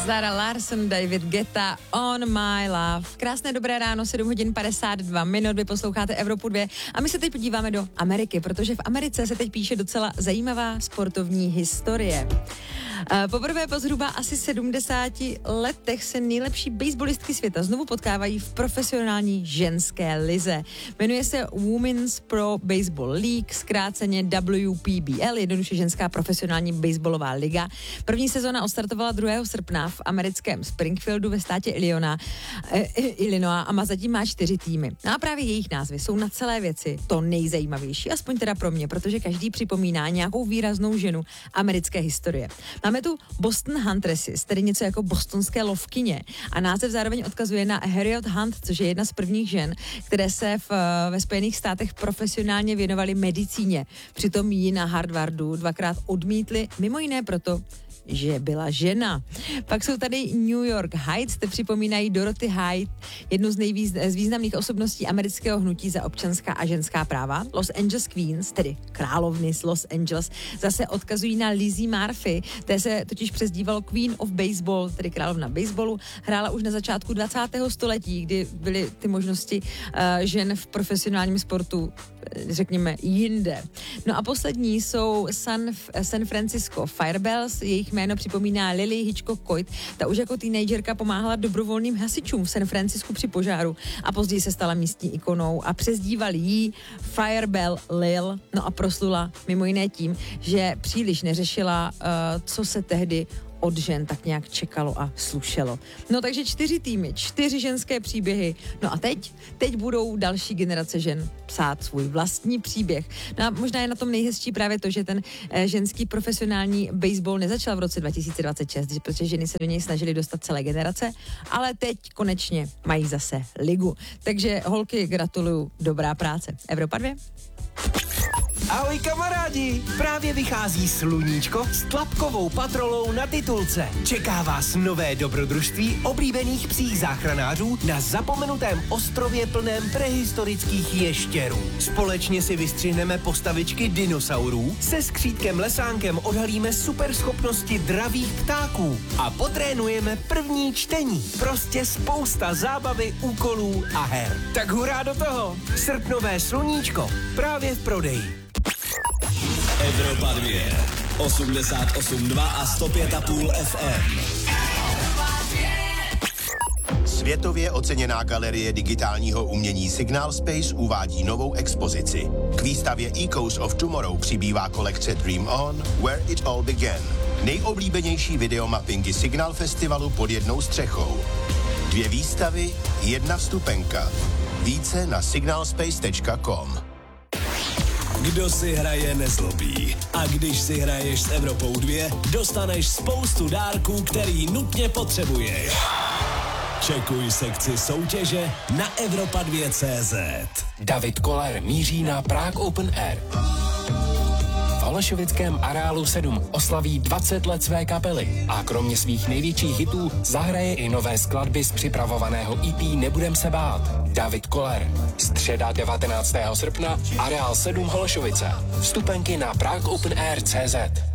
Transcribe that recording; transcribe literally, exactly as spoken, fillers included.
Zara Larsson, David Guetta, On My Love. Krásné dobré ráno, sedm hodin padesát dva minut, vy posloucháte Evropu dva a my se teď podíváme do Ameriky, protože v Americe se teď píše docela zajímavá sportovní historie. Poprvé po zhruba asi sedmdesáti letech se nejlepší baseballistky světa znovu potkávají v profesionální ženské lize. Jmenuje se Women's Pro Baseball League, zkráceně W P B L, jednoduše ženská profesionální baseballová liga. První sezóna odstartovala druhého srpna v americkém Springfieldu ve státě Illinois, eh, Illinois a má zatím má čtyři týmy. No a právě jejich názvy jsou na celé věci to nejzajímavější, aspoň teda pro mě, protože každý připomíná nějakou výraznou ženu americké historie. Máme tu Boston Huntresses, tedy něco jako bostonské lovkyně, a název zároveň odkazuje na Harriet Hunt, což je jedna z prvních žen, které se v, ve Spojených státech profesionálně věnovaly medicíně. Přitom ji na Harvardu dvakrát odmítli, mimo jiné proto, že byla žena. Pak jsou tady New York Heights, te připomínají Dorothy Height, jednu z nejvíc z významných osobností amerického hnutí za občanská a ženská práva. Los Angeles Queens, tedy královny z Los Angeles, zase odkazují na Lizzie Murphy, té se totiž přezdívalo Queen of Baseball, tedy královna baseballu. Hrála už na začátku dvacátého století, kdy byly ty možnosti uh, žen v profesionálním sportu, řekněme, jinde. No a poslední jsou San, San Francisco Firebells, jejich jméno připomíná Lily Hitchcock Coit. Ta už jako teenagerka pomáhala dobrovolným hasičům v San Francisku při požáru a později se stala místní ikonou a přezdívali jí Firebell Lil. No a proslula mimo jiné tím, že příliš neřešila, uh, co se tehdy od žen tak nějak čekalo a slušelo. No takže čtyři týmy, čtyři ženské příběhy. No a teď, teď budou další generace žen psát svůj vlastní příběh. No a možná je na tom nejhezčí právě to, že ten eh, ženský profesionální baseball nezačal v roce dva tisíce dvacet šest, protože ženy se do něj snažily dostat celé generace, ale teď konečně mají zase ligu. Takže holky, gratuluju, dobrá práce. Evropa dva. Ahoj kamarádi, právě vychází Sluníčko s tlapkovou patrolou na titulce. Čeká vás nové dobrodružství oblíbených psích záchranářů na zapomenutém ostrově plném prehistorických ještěrů. Společně si vystřihneme postavičky dinosaurů, se skřítkem Lesánkem odhalíme superschopnosti dravých ptáků a potrénujeme první čtení. Prostě spousta zábavy, úkolů a her. Tak hurá do toho! Srpnové Sluníčko právě v prodeji. Evropa dva, osmdesát osm dva a sto pět a půl F M. Světově oceněná galerie digitálního umění Signal Space uvádí novou expozici. K výstavě Echoes of Tomorrow přibývá kolekce Dream On, Where It All Began. Nejoblíbenější videomappingy Signal Festivalu pod jednou střechou. Dvě výstavy, jedna vstupenka. Více na signalspace tečka com. Kdo si hraje, nezlobí. A když si hraješ s Evropou dva, dostaneš spoustu dárků, který nutně potřebuješ. Čekuj sekci soutěže na Evropa dva tečka cé zet. David Koller míří na Prague Open Air. V holešovickém Areálu sedm oslaví dvacet let své kapely a kromě svých největších hitů zahraje i nové skladby z připravovaného E P Nebudem se bát. David Koller. Středa devatenáctého srpna, Areál sedm Holešovice. Vstupenky na prague open air tečka cé zet.